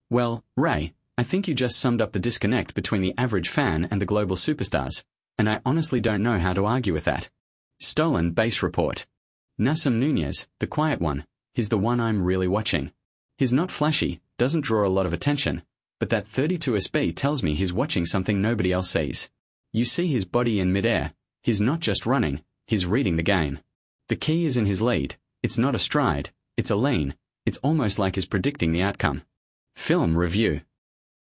Well, Ray, I think you just summed up the disconnect between the average fan and the global superstars, and I honestly don't know how to argue with that. Stolen base report. Nassim Nunez, the quiet one, he's the one I'm really watching. He's not flashy, doesn't draw a lot of attention, but that 32 SB tells me he's watching something nobody else sees. You see his body in midair. He's not just running, he's reading the game. The key is in his lead. It's not a stride, it's a lean. It's almost like he's predicting the outcome. Film review.